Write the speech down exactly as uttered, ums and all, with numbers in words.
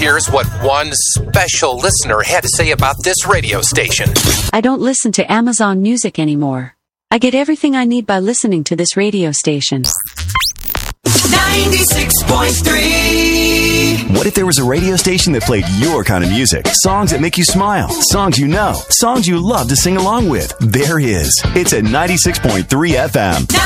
Here's what one special listener had to say about this radio station. I don't listen to Amazon Music anymore. I get everything I need by listening to this radio station. ninety-six point three. What if there was a radio station that played your kind of music? Songs that make you smile. Songs you know. Songs you love to sing along with. There is. It's at ninety-six point three F M.